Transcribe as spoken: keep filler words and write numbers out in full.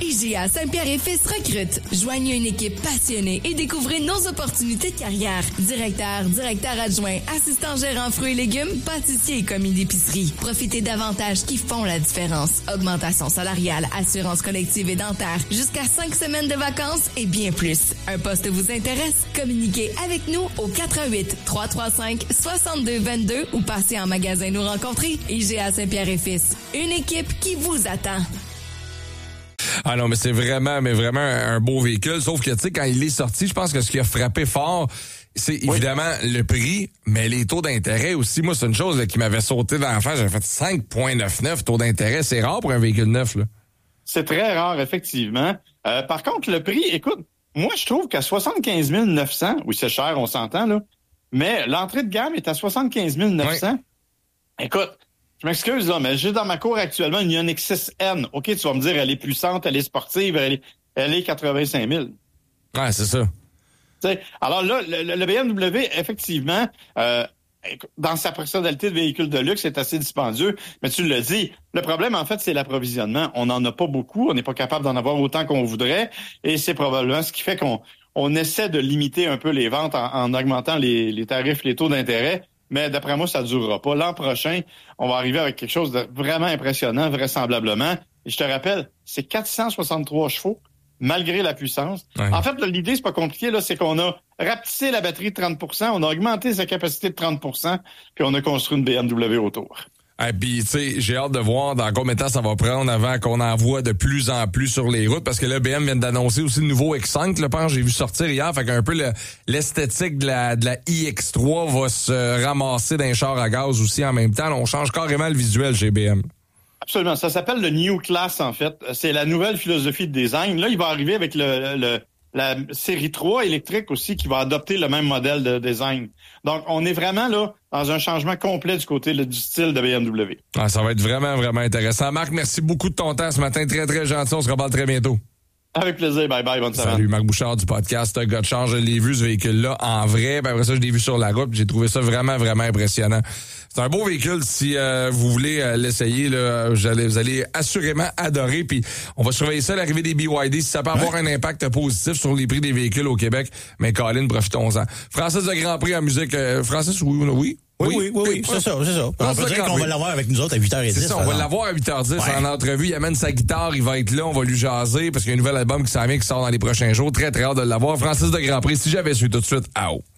I G A Saint-Pierre-et-Fils recrute. Joignez une équipe passionnée et découvrez nos opportunités de carrière. Directeur, directeur adjoint, assistant gérant fruits et légumes, pâtissier et commis d'épicerie. Profitez d'avantages qui font la différence. Augmentation salariale, assurance collective et dentaire, jusqu'à cinq semaines de vacances et bien plus. Un poste vous intéresse? Communiquez avec nous au quatre un huit, trois trois cinq, six deux deux deux ou passez en magasin nous rencontrer. I G A Saint-Pierre-et-Fils. Une équipe qui vous attend. Ah non, mais c'est vraiment, mais vraiment un beau véhicule. Sauf que, tu sais, quand il est sorti, je pense que ce qui a frappé fort, c'est évidemment oui. le prix, mais les taux d'intérêt aussi. Moi, c'est une chose là, qui m'avait sauté dans la face. J'avais fait cinq virgule quatre-vingt-dix taux d'intérêt. C'est rare pour un véhicule neuf, là. C'est très rare, effectivement. Euh, par contre, le prix, écoute, moi, je trouve qu'à soixante-quinze mille neuf cents, oui, c'est cher, on s'entend, là, mais l'entrée de gamme est à soixante-quinze mille neuf cents. Oui. Écoute, je m'excuse, là, mais j'ai dans ma cour actuellement une Ioniq six N. OK, tu vas me dire, elle est puissante, elle est sportive, elle est, elle est quatre-vingt-cinq mille. Ouais, c'est ça. T'sais, alors là, le, le B M W, effectivement, euh, dans sa personnalité de véhicule de luxe, c'est assez dispendieux. Mais tu le dis, le problème, en fait, c'est l'approvisionnement. On n'en a pas beaucoup, on n'est pas capable d'en avoir autant qu'on voudrait. Et c'est probablement ce qui fait qu'on on essaie de limiter un peu les ventes en, en augmentant les, les tarifs, les taux d'intérêt. Mais d'après moi, ça ne durera pas. L'an prochain, on va arriver avec quelque chose de vraiment impressionnant, vraisemblablement. Et je te rappelle, c'est quatre cent soixante-trois chevaux, malgré la puissance. Ouais. En fait, l'idée, c'est pas compliqué, là, c'est qu'on a rapetissé la batterie de trente pour cent, on a augmenté sa capacité de trente pour cent, puis on a construit une B M W autour. Et puis, tu sais, j'ai hâte de voir dans combien de temps ça va prendre avant qu'on en voit de plus en plus sur les routes, parce que là, B M vient d'annoncer aussi le nouveau X cinq, là, pense, j'ai vu sortir hier, fait qu'un peu le, l'esthétique de la, de la i X trois va se ramasser d'un char à gaz aussi en même temps. Là, on change carrément le visuel chez B M. Absolument. Ça s'appelle le New Class, en fait. C'est la nouvelle philosophie de design. Là, il va arriver avec le, le la série trois électrique aussi qui va adopter le même modèle de design. Donc, on est vraiment là dans un changement complet du côté là, du style de B M W. Ah, ça va être vraiment, vraiment intéressant. Marc, merci beaucoup de ton temps ce matin. Très, très gentil. On se reparle très bientôt. Avec plaisir. Bye bye. Bonne semaine. Salut, Marc Bouchard du podcast Gars de Change. Je l'ai vu, ce véhicule-là, en vrai. Puis après ça, je l'ai vu sur la route. J'ai trouvé ça vraiment, vraiment impressionnant. C'est un beau véhicule. Si euh, vous voulez euh, l'essayer, là, vous allez, vous allez assurément adorer. Puis on va surveiller ça, l'arrivée des B Y D. Si ça peut avoir ouais. un impact positif sur les prix des véhicules au Québec, mais Colin, profitons-en. Francis de Grand Prix en musique. Euh, Francis, oui, oui? Oui, oui, oui, oui, oui. c'est ça, c'est ça. On, on peut dire qu'on va l'avoir avec nous autres à huit heures dix. C'est ça, on va l'avoir à huit heures dix ouais. en entrevue. Il amène sa guitare, il va être là, on va lui jaser parce qu'il y a un nouvel album qui s'en vient, qui sort dans les prochains jours. Très, très hâte de l'avoir. Francis de Grand Prix, si j'avais su tout de suite, out.